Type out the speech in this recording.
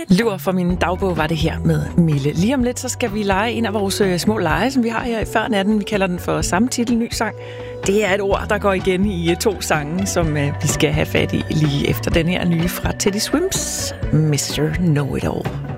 Løver for min dagbog var det her med Mille. Lige om lidt, så skal vi lege en af vores små lege, som vi har her i før natten. Vi kalder den for samme titel, ny sang. Det er et ord, der går igen i 2 sange, som vi skal have fat i lige efter den her nye fra Teddy Swims, Mr. Know-It-All.